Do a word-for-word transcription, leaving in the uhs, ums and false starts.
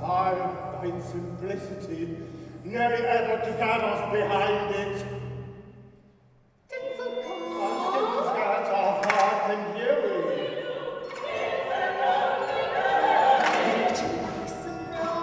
I, in simplicity, nearly able to get us behind it.